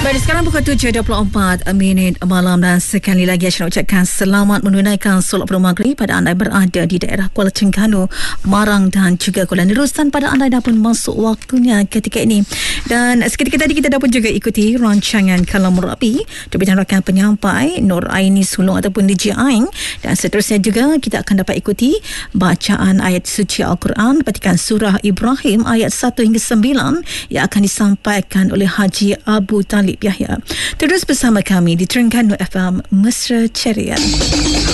Baik, sekarang pukul 7.24 malam dan sekali lagi saya nak ucapkan selamat menunaikan solat pada maghrib pada anda yang berada di daerah Kuala Terengganu, Marang dan juga Kuala Nerusan pada anda dah pun masuk waktunya ketika ini. Dan seketika tadi kita dapat juga ikuti rancangan Kalam Rabi daripada rakan penyampai Nur Aini Sulong ataupun DJ Aing, dan seterusnya juga kita akan dapat ikuti bacaan ayat suci Al-Quran petikan surah Ibrahim ayat 1 hingga 9 yang akan disampaikan oleh Haji Abu Talib Yahya. Terus bersama kami di Terengganu FM Mesra Ceria.